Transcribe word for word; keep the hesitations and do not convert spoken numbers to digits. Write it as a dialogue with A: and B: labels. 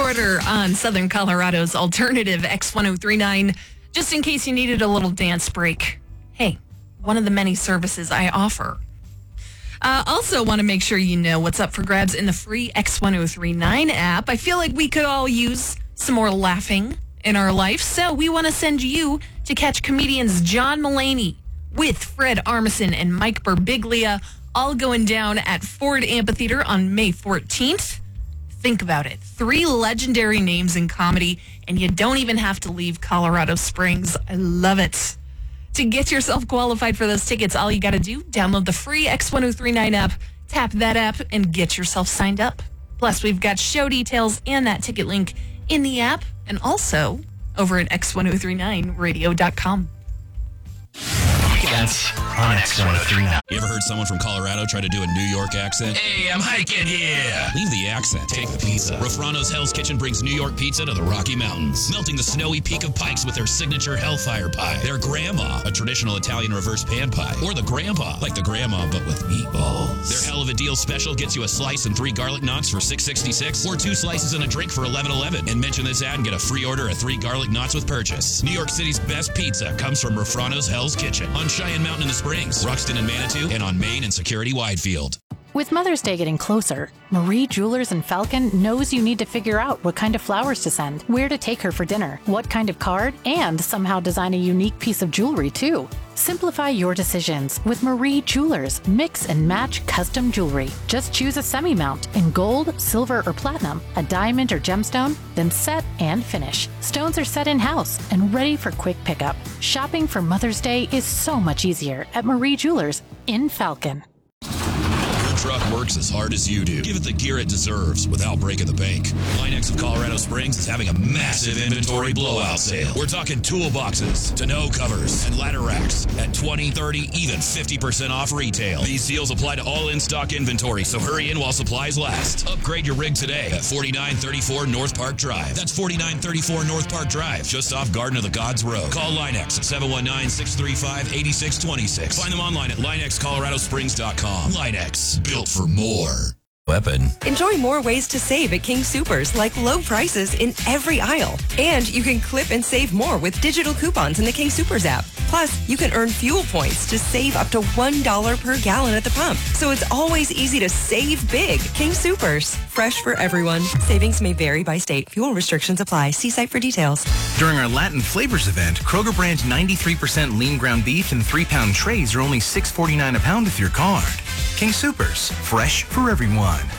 A: Porter on Southern Colorado's alternative X one oh three nine. Just in case you needed a little dance break. Hey, one of the many services I offer. Uh, also want to make sure you know what's up for grabs in the free X one oh three nine app. I feel like we could all use some more laughing in our life, so we want to send you to catch comedians John Mulaney with Fred Armisen and Mike Birbiglia, all going down at Ford Amphitheater on May fourteenth. Think about it. Three legendary names in comedy, and you don't even have to leave Colorado Springs. I love it. To get yourself qualified for those tickets, all you got to do, download the free X one oh three nine app, tap that app, and get yourself signed up. Plus, we've got show details and that ticket link in the app, and also over at X one oh three nine radio dot com.
B: Weekends on X one oh three nine.
C: You ever heard someone from Colorado try to do a New York accent? Hey, I'm hiking here. Leave the accent. Take the pizza. Rafrano's Hell's Kitchen brings New York pizza to the Rocky Mountains, melting the snowy peak of Pikes with their signature Hellfire pie. Their Grandma, a traditional Italian reverse pan pie. Or the Grandpa, like the Grandma but with meatballs. Their Hell of a Deal special gets you a slice and three garlic knots for six sixty-six, or two slices and a drink for eleven eleven. And mention this ad and get a free order of three garlic knots with purchase. New York City's best pizza comes from Rafrano's Hell's Kitchen on Cheyenne Mountain in the Springs, Ruxton and Manitou, and on Main and Security Widefield.
D: With Mother's Day getting closer, Marie Jewelers in Falcon knows you need to figure out what kind of flowers to send, where to take her for dinner, what kind of card, and somehow design a unique piece of jewelry too. Simplify your decisions with Marie Jewelers. Mix and match custom jewelry. Just choose a semi-mount in gold, silver, or platinum, a diamond or gemstone, then set and finish. Stones are set in-house and ready for quick pickup. Shopping for Mother's Day is so much easier at Marie Jewelers in Falcon.
C: Truck works as hard as you do. Give it the gear it deserves without breaking the bank. Linex of Colorado Springs is having a massive inventory blowout sale. We're talking toolboxes, tonneau covers, and ladder racks at twenty, thirty, even fifty percent off retail. These deals apply to all in-stock inventory, so hurry in while supplies last. Upgrade your rig today at forty-nine thirty-four North Park Drive. That's forty-nine thirty-four North Park Drive, just off Garden of the Gods Road. Call Linex at seven one nine, six three five, eight six two six. Find them online at Linex Colorado Springs dot com. Linex, built for more. Weapon.
E: Enjoy more ways to save at King Soopers, like low prices in every aisle. And you can clip and save more with digital coupons in the King Soopers app. Plus, you can earn fuel points to save up to one dollar per gallon at the pump. So it's always easy to save big. King Soopers. Fresh for everyone. Savings may vary by state. Fuel restrictions apply. See site for details.
B: During our Latin Flavors event, Kroger brand ninety-three percent lean ground beef and three-pound trays are only six forty-nine a pound with your card. King Soopers. Fresh for everyone.